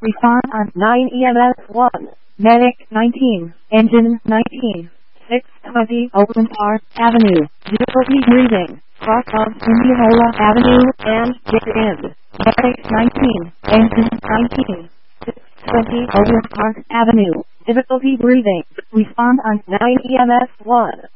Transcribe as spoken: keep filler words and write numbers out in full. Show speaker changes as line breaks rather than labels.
Respond on nine E M S one. Medic nineteen. Engine nineteen. six twenty Oakland Park Avenue. Difficulty breathing. Cross of Indianola Avenue and Dead End. Medic nineteen. Engine nineteen. six twenty Oakland Park Avenue. Difficulty breathing. Respond on nine E M S one.